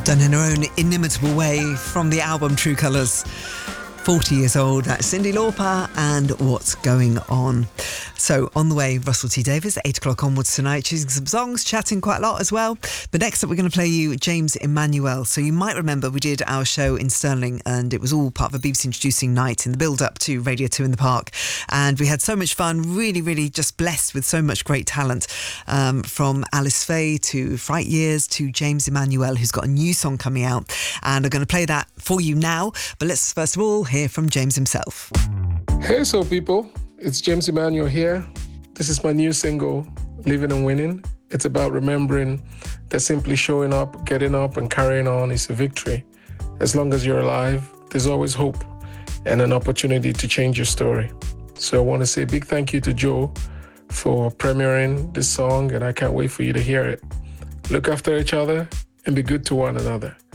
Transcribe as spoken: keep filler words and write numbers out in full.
Done in her own inimitable way from the album True Colours. forty years old, that's Cyndi Lauper and What's Going On. So on the way, Russell T Davies, eight o'clock onwards tonight, choosing some songs, chatting quite a lot as well. But next up, we're going to play you James Emmanuel. So you might remember we did our show in Stirling and it was all part of a B B C Introducing night in the build-up to Radio two in the Park. And we had so much fun, really, really just blessed with so much great talent, um, from Alice Faye to Fright Years to James Emmanuel, who's got a new song coming out. And I'm going to play that for you now. But let's first of all hear from James himself. Hey, soul people. It's James Emmanuel here. This is my new single, Living and Winning. It's about remembering that simply showing up, getting up, and carrying on is a victory. As long as you're alive, there's always hope and an opportunity to change your story. So I want to say a big thank you to Joe for premiering this song, and I can't wait for you to hear it. Look after each other and be good to one another.